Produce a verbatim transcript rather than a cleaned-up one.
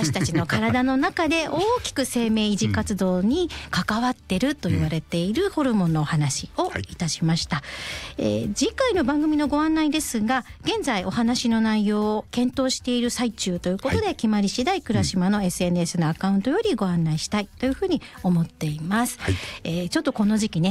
私たちの体の中で大きく生命維持活動に関わってると言われているホルモンのお話をいたしました、うんはいえー、次回の番組のご案内ですが、現在お話の内容を検討している最中ということで、はい、決まり次第倉島の エスエヌエス のアカウントよりご案内したいというふうに思っています、はいえー、ちょっとこの時期ね